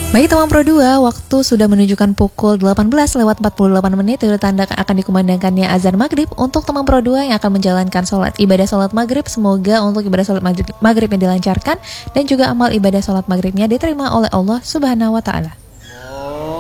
Baik teman Pro 2, waktu sudah menunjukkan pukul 18:48 itu tanda akan dikumandangkannya azan maghrib untuk teman Pro 2 yang akan menjalankan ibadah sholat maghrib. Semoga untuk ibadah sholat maghribnya dilancarkan dan juga amal ibadah sholat maghribnya diterima oleh Allah Subhanahu wa Ta'ala.